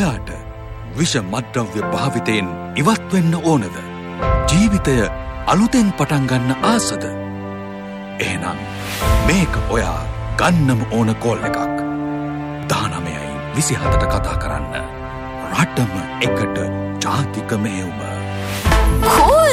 ඔයාට විෂ මත්ද්‍රව්‍ය භාවිතයෙන් ඉවත් වෙන්න ඕනද? ජීවිතය අලුතෙන් පටන් ගන්න ආසද? එහෙනම් මේක ඔයා ගන්නම ඕන කෝල් එකක්. 19:27ට කතා කරන්න. රටම එකට ජාතික මෙහෙයුම.